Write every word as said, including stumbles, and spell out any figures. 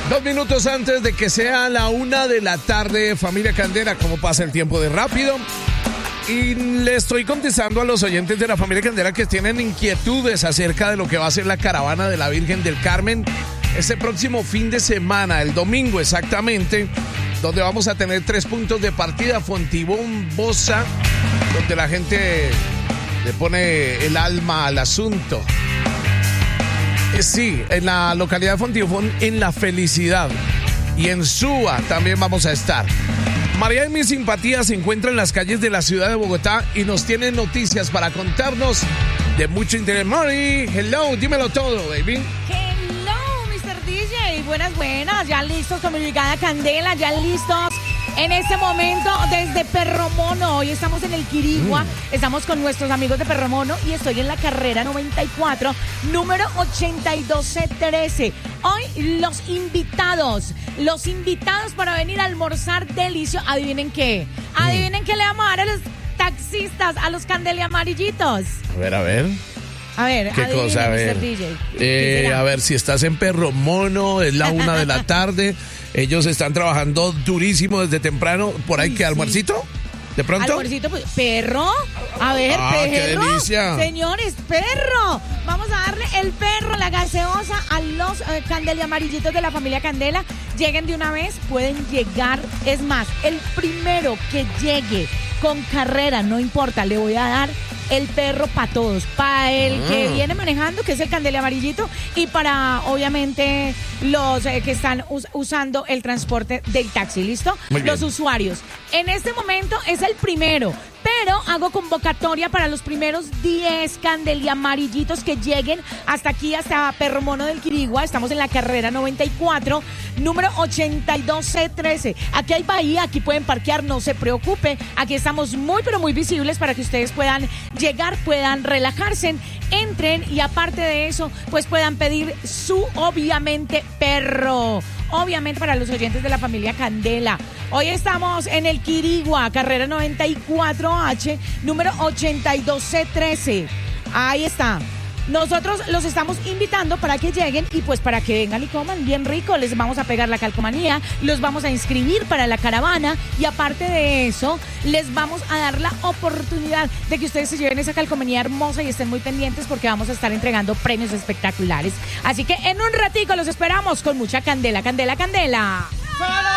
Dos minutos antes de que sea la una de la tarde, familia Candela, ¿cómo pasa el tiempo de rápido? Y le estoy contestando a los oyentes de la familia Candela que tienen inquietudes acerca de lo que va a ser la caravana de la Virgen del Carmen este próximo fin de semana, el domingo exactamente, donde vamos a tener tres puntos de partida: Fontibón, Bosa, donde la gente le pone el alma al asunto. Sí, en la localidad de Fontibón, en La Felicidad, y en Suba también vamos a estar. María de mis simpatías se encuentra en las calles de la ciudad de Bogotá y nos tiene noticias para contarnos de mucho interés. Mari, hello, dímelo todo, baby. Hello, mister D J, buenas, buenas, ya listos con mi brigada Candela, ya listos. En este momento, desde Perromono, hoy estamos en el Quirigua, mm. estamos con nuestros amigos de Perromono y estoy en la carrera noventa y cuatro, número ochenta y dos C trece. Hoy los invitados, los invitados para venir a almorzar delicioso. ¿Adivinen qué? ¿Adivinen mm. qué le vamos a dar a los taxistas, a los Candela amarillitos? A ver, a ver. A ver, ¿qué cosa? A ver, D J. Eh, a ver, si estás en Perromono, es la una de la tarde. Ellos están trabajando durísimo desde temprano. ¿Por ahí qué, almuercito? ¿De pronto? Almuercito, pues, perro. A ver, ah, perro. ¡Qué delicia! Señores, perro. Vamos a darle el perro, la gaseosa a los eh, Candela amarillitos de la familia Candela. Lleguen de una vez, pueden llegar. Es más, el primero que llegue con carrera, no importa, le voy a dar el perro para todos, para el ah. que viene manejando, que es el Candela amarillito, y para, obviamente, los eh, que están us- usando el transporte del taxi, ¿listo? Los usuarios. En este momento es el primero, pero hago convocatoria para los primeros diez Candela amarillitos que lleguen hasta aquí, hasta Perromono del Quirigua. Estamos en la carrera noventa y cuatro, número ochenta y dos C trece. Aquí hay bahía, aquí pueden parquear, no se preocupe. Aquí estamos muy, pero muy visibles para que ustedes puedan llegar, puedan relajarse, entren y aparte de eso, pues puedan pedir su, obviamente, perro. Obviamente para los oyentes de la familia Candela. Hoy estamos en el Quirigua, carrera noventa y cuatro H, número ochenta y dos C trece. Ahí está. Nosotros los estamos invitando para que lleguen y pues para que vengan y coman bien rico. Les vamos a pegar la calcomanía, los vamos a inscribir para la caravana y aparte de eso, les vamos a dar la oportunidad de que ustedes se lleven esa calcomanía hermosa y estén muy pendientes porque vamos a estar entregando premios espectaculares. Así que en un ratico los esperamos con mucha candela, candela, candela.